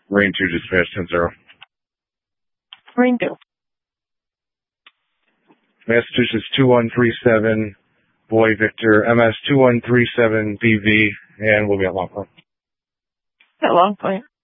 Marine 2, dispatch 10-0. Marine 2. Massachusetts 2137, Boy Victor, MS 2137 BV, and we'll be at Long Point. At Long Point.